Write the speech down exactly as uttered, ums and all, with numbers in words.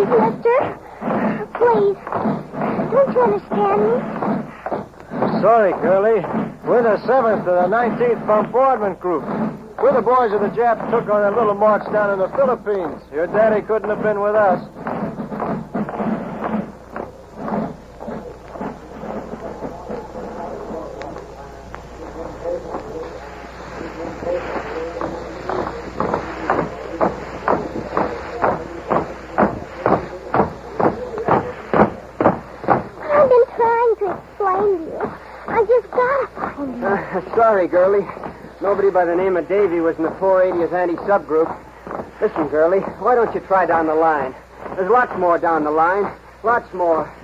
Please, mister. Please. Don't you understand me? Sorry, Curly. We're the seventh of the nineteenth Bombardment Group. We're the boys of the Japs took on that little march down in the Philippines. Your daddy couldn't have been with us. I've been trying to explain to you. I just gotta find you. Uh, sorry, girlie. Nobody by the name of Davy was in the four eightieth anti-subgroup. Listen, girlie, why don't you try down the line? There's lots more down the line. Lots more.